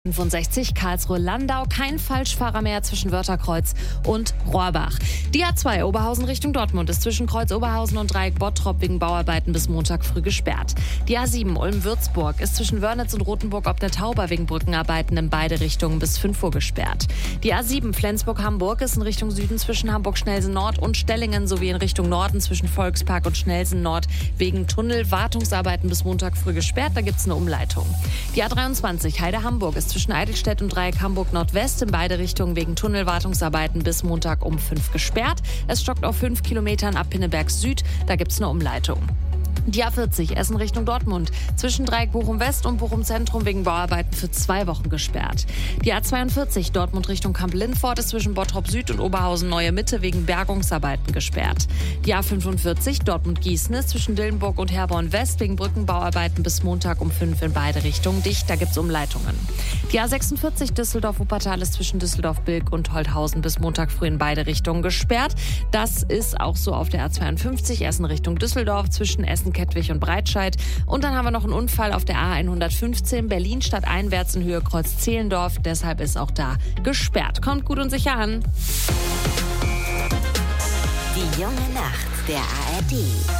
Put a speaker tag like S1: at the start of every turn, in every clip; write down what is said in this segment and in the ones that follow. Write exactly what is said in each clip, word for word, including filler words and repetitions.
S1: fünfundsechzig Karlsruhe-Landau, kein Falschfahrer mehr zwischen Wörtherkreuz und Rohrbach. Die A zwei Oberhausen Richtung Dortmund ist zwischen Kreuz Oberhausen und Dreieck Bottrop wegen Bauarbeiten bis Montag früh gesperrt. Die A sieben Ulm-Würzburg ist zwischen Wörnitz und Rothenburg ob der Tauber wegen Brückenarbeiten in beide Richtungen bis fünf Uhr gesperrt. Die A sieben Flensburg-Hamburg ist in Richtung Süden zwischen Hamburg-Schnelsen-Nord und Stellingen sowie in Richtung Norden zwischen Volkspark und Schnelsen-Nord wegen Tunnelwartungsarbeiten bis Montag früh gesperrt. Da gibt es eine Umleitung. Die A dreiundzwanzig Heide-Hamburg ist zwischen Eidelstedt und Dreieck Hamburg Nordwest in beide Richtungen wegen Tunnelwartungsarbeiten bis Montag um fünf gesperrt. Es stockt auf fünf Kilometern ab Pinneberg Süd. Da gibt es eine Umleitung. Die A vierzig Essen Richtung Dortmund zwischen Dreieck Bochum West und Bochum Zentrum wegen Bauarbeiten für zwei Wochen gesperrt. Die A zweiundvierzig Dortmund Richtung Kamp-Lindfort ist zwischen Bottrop Süd und Oberhausen Neue Mitte wegen Bergungsarbeiten gesperrt. Die A fünfundvierzig Dortmund-Gießen ist zwischen Dillenburg und Herborn West wegen Brückenbauarbeiten bis Montag um fünf in beide Richtungen dicht. Da gibt es Umleitungen. Die A sechsundvierzig Düsseldorf-Wuppertal ist zwischen Düsseldorf-Bilk und Holthausen bis Montag früh in beide Richtungen gesperrt. Das ist auch so auf der A zweiundfünfzig Essen Richtung Düsseldorf zwischen Essen Kettwig und Breitscheid. Und dann haben wir noch einen Unfall auf der A hundertfünfzehn Berlin stadteinwärts in Höhe Kreuz Zehlendorf. Deshalb ist auch da gesperrt. Kommt gut und sicher an.
S2: Die junge Nacht der A R D.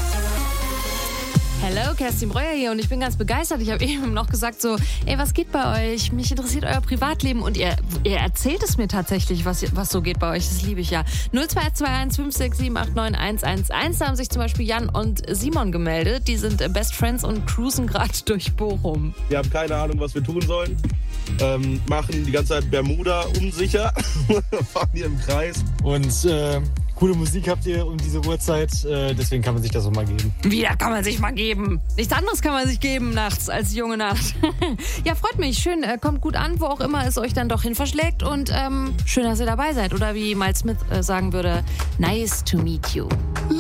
S1: Hallo, Kerstin Breuer hier und ich bin ganz begeistert. Ich habe eben noch gesagt so, ey, was geht bei euch? Mich interessiert euer Privatleben und ihr, ihr erzählt es mir tatsächlich, was, was so geht bei euch. Das liebe ich ja. null zwei zwei eins fünf sechs sieben acht neun eins eins eins. Da haben sich zum Beispiel Jan und Simon gemeldet. Die sind Best Friends und cruisen gerade durch Bochum.
S3: Wir haben keine Ahnung, was wir tun sollen. Ähm, machen die ganze Zeit Bermuda unsicher. Fahren hier im Kreis.
S4: Und äh, coole Musik habt ihr um diese Uhrzeit. Äh, deswegen kann man sich das auch mal geben.
S1: Wieder kann man sich mal geben. Nichts anderes kann man sich geben nachts als junge Nacht. Ja, freut mich. Schön, äh, kommt gut an, wo auch immer es euch dann doch hin verschlägt. Und ähm, schön, dass ihr dabei seid. Oder wie Miles Smith äh, sagen würde, nice to meet you.